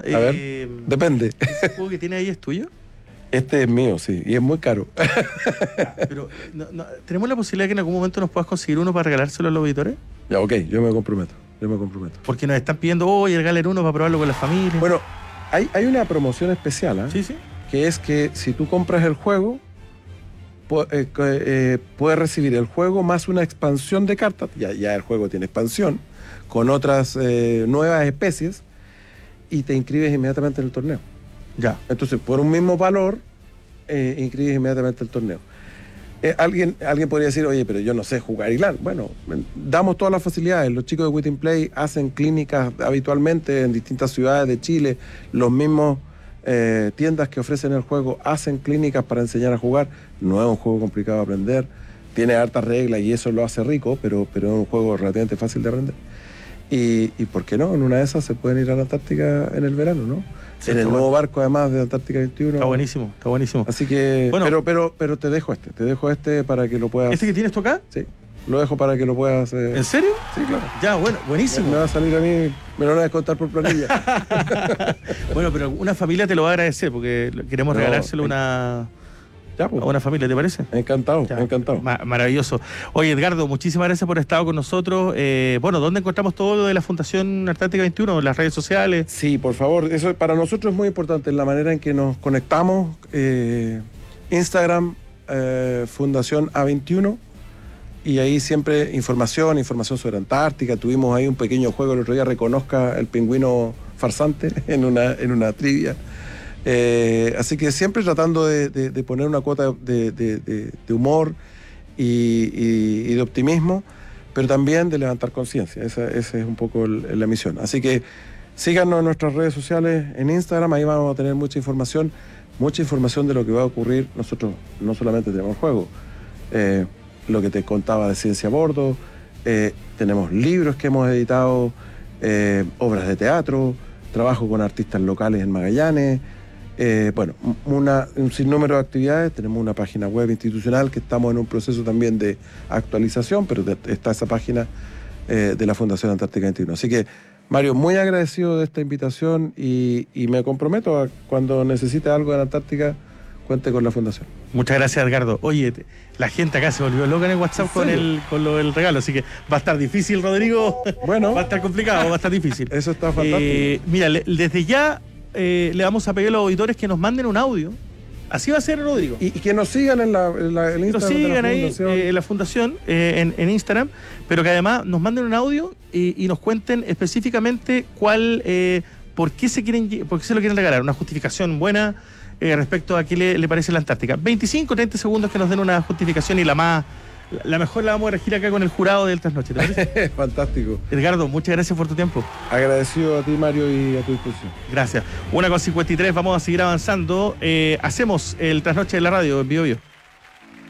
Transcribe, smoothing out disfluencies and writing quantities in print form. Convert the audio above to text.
A ver, depende. ¿El juego que tiene ahí es tuyo? Este es mío, sí, y es muy caro. Pero, ¿tenemos la posibilidad que en algún momento nos puedas conseguir uno para regalárselo a los auditores? Ya, ok, yo me comprometo. Porque nos están pidiendo, oye, regalen uno para probarlo con la familia. Bueno, hay una promoción especial, ¿eh? Sí. Que es que si tú compras el juego, puedes recibir el juego más una expansión de cartas. Ya el juego tiene expansión, con otras nuevas especies, y te inscribes inmediatamente en el torneo. Ya. Entonces, por un mismo valor, inscribes inmediatamente el torneo. Alguien podría decir, oye, pero yo no sé jugar Iglan. Bueno, damos todas las facilidades. Los chicos de Wit and Play hacen clínicas habitualmente en distintas ciudades de Chile. Los mismos tiendas que ofrecen el juego hacen clínicas para enseñar a jugar. No es un juego complicado de aprender. Tiene hartas reglas y eso lo hace rico, pero es un juego relativamente fácil de aprender. Y ¿por qué no? En una de esas se pueden ir a la Antártica en el verano, ¿no? Sí, en el nuevo barco, además, de Antártica 21. Está buenísimo. Así que, bueno, pero te dejo este para que lo puedas... ¿Este que tienes tú acá? Sí, lo dejo para que lo puedas... ¿En serio? Sí, claro. Ya, bueno, buenísimo. Me va a salir a mí, me lo van a descontar por planilla. Bueno, pero una familia te lo va a agradecer, porque queremos regalárselo a una familia, ¿te parece? Encantado. Maravilloso. Oye, Edgardo, muchísimas gracias por estar con nosotros. Bueno, ¿dónde encontramos todo lo de la Fundación Antártica 21? ¿En las redes sociales? Sí, por favor. Eso para nosotros es muy importante, la manera en que nos conectamos. Instagram, Fundación A21. Y ahí siempre información sobre Antártica. Tuvimos ahí un pequeño juego el otro día, reconozca el pingüino farsante en una trivia. Así que siempre tratando de poner una cuota de humor y de optimismo, pero también de levantar conciencia. Esa es un poco la misión. Así que síganos en nuestras redes sociales, en Instagram, ahí vamos a tener mucha información de lo que va a ocurrir. Nosotros no solamente tenemos juegos, lo que te contaba de Ciencia a Bordo, tenemos libros que hemos editado, obras de teatro, trabajo con artistas locales en Magallanes. Bueno, un sinnúmero de actividades. Tenemos una página web institucional que estamos en un proceso también de actualización, pero está esa página de la Fundación Antártica 21. Así que, Mario, muy agradecido de esta invitación y me comprometo a cuando necesite algo en Antártica, cuente con la Fundación. Muchas gracias, Edgardo. Oye, la gente acá se volvió loca en el WhatsApp con lo del regalo, así que va a estar difícil, Rodrigo. Bueno. Va a estar complicado, va a estar difícil. Eso está fantástico. Mira, desde ya le vamos a pedir a los auditores que nos manden un audio. Así va a ser, Rodrigo. Y que nos sigan en el Instagram. Nos sigan ahí en la Fundación, en Instagram, pero que además nos manden un audio y nos cuenten específicamente por qué se lo quieren regalar. Una justificación buena respecto a qué le parece la Antártica. 25, 30 segundos que nos den una justificación y la mejor la vamos a elegir acá con el jurado del Trasnoche. Fantástico. Edgardo, muchas gracias por tu tiempo. Agradecido a ti, Mario, y a tu disposición. Gracias. 1:53, vamos a seguir avanzando. Hacemos el Trasnoche de la radio en Bio Bio.